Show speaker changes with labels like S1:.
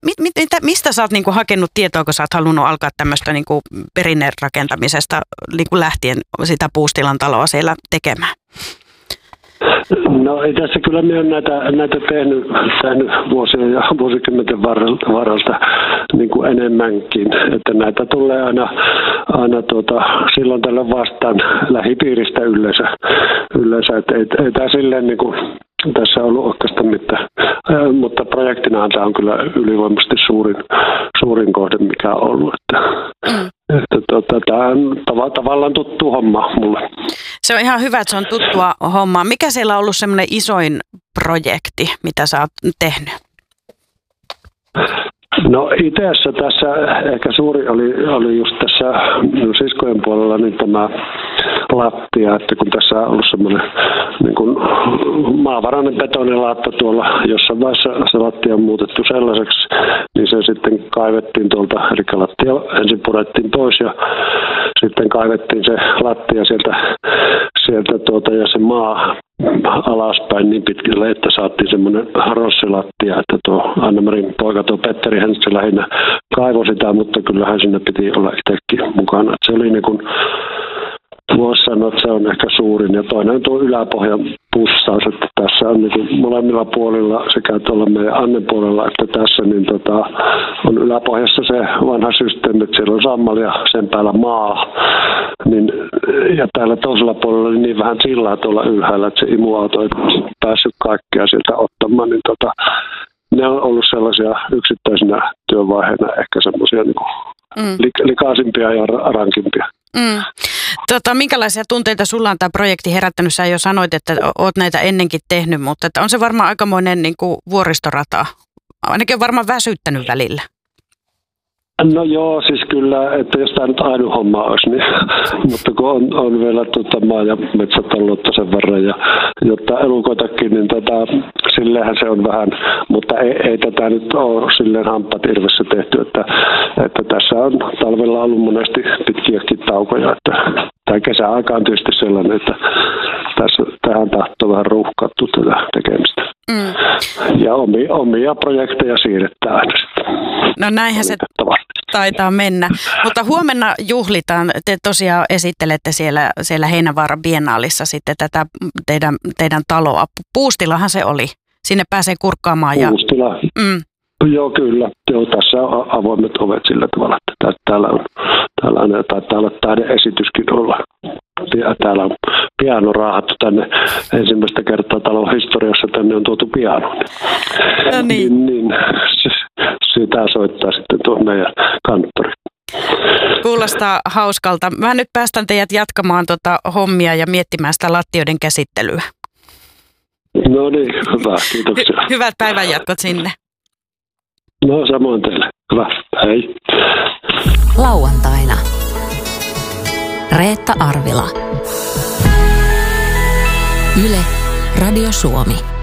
S1: Mistä sä oot niinku hakenut tietoa, kun sä oot halunnut alkaa tämmöistä niinku perinnerakentamisesta niinku lähtien sitä Puustilan taloa siellä tekemään?
S2: No ei tässä kyllä minä näitä tehnyt vuosien ja vuosikymmenten varrelta niin kuin enemmänkin, että näitä tulee aina silloin tällöin vastaan lähipiiristä yleensä että ei tämä silleen niin kuin tässä on ollut oikeastaan mitään, mutta projektinahan tämä on kyllä ylivoimaisesti suurin kohde, mikä on ollut, tämä on tavallaan tuttu homma mulle.
S1: Se on ihan hyvä, että se on tuttua hommaa. Mikä siellä on ollut semmoinen isoin projekti, mitä sä oot tehnyt?
S2: No itse asiassa tässä ehkä suuri oli just tässä siskojen puolella niin tämä lattia, että kun tässä on ollut semmoinen niin kuin maavarainen betonilaatta tuolla, jossain vaiheessa se lattia on muutettu sellaiseksi, niin se sitten kaivettiin tuolta, eli lattia ensin purettiin pois ja sitten kaivettiin se lattia sieltä ja se maa alaspäin niin pitkälle, että saatiin semmoinen rossilattia, että tuo Anna-Marin poika, tuo Petteri Henssi lähinnä kaivoi sitä, mutta kyllähän siinä piti olla itsekin mukana. Että se oli niin kuin, voisi sanoa, että se on ehkä suurin. Ja toinen on tuo yläpohjan pussaus, että tässä on niin kuin molemmilla puolilla sekä tuolla meidän Annen puolella että tässä niin on yläpohjassa se vanha systeemi, että siellä on sammali ja sen päällä maa. Niin, ja täällä toisella puolella oli niin vähän sillaa tuolla ylhäällä, että se imuauto ei päässyt kaikkea sieltä ottamaan. Niin ne on ollut sellaisia yksittäisinä työvaiheina ehkä semmoisia niin likaisimpia ja rankimpia.
S1: Minkälaisia tunteita sulla on tämä projekti herättänyt? Sä jo sanoit, että oot näitä ennenkin tehnyt, mutta että on se varmaan aikamoinen niin kuin vuoristorata. Ainakin on varmaan väsyttänyt välillä.
S2: No joo, siis kyllä, että jos tämä nyt ainut homma olisi, niin, mutta kun on vielä maa- ja metsätaloutta sen verran ja jotta elukoitakin, niin silleenhän se on vähän, mutta ei tätä nyt ole silleen hampaat irvessä tehty, että tässä on talvella ollut monesti pitkiäkin taukoja, että tämä kesäaika on tietysti sellainen, että tähän tahtoo vähän ruuhkauttua tätä tekemistä. Ja omia projekteja siirretään aina sitten.
S1: No näinhän se taitaa mennä. Mutta huomenna juhlitaan. Te tosiaan esittelette siellä Heinävaaran biennaalissa sitten tätä teidän taloa. Puustilahan se oli. Sinne pääsee kurkkaamaan.
S2: Puustila. Joo, kyllä. Joo, tässä on avoimet ovet sillä tavalla, että täällä taitaa olla taideesityskin olla. Ja täällä on piano raahattu tänne ensimmäistä kertaa talon historiassa, tänne on tuotu piano.
S1: No niin.
S2: Niin sitä soittaa sitten tuo meidän kanttori.
S1: Kuulostaa hauskalta. Mä nyt päästän teidät jatkamaan hommia ja miettimään sitä lattioiden käsittelyä.
S2: No niin, hyvä. Kiitoksia.
S1: Hyvät päivänjatkot sinne.
S2: No samoin teille. Hyvä. Hei.
S3: Lauantaina. Reetta Arvila. Yle, Radio Suomi.